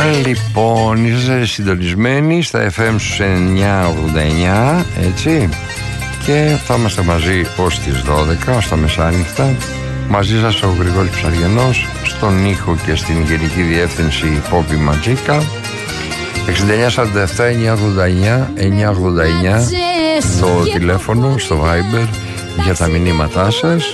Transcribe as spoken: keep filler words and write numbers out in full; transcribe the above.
Λοιπόν, είστε συντονισμένοι στα εφ εμ εννιακόσια ογδόντα εννιά, έτσι, και θα είμαστε μαζί ως τις δώδεκα, ως τα μεσάνυχτα. Μαζί σας ο Γρηγόρης Ψαριανός, στον ήχο και στην γενική διεύθυνση Πόπι Ματζίκα. εξήντα εννιά σαράντα επτά εννιακόσια ογδόντα εννιά εννιακόσια ογδόντα εννιά το τηλέφωνο στο Viber για τα μηνύματά σας.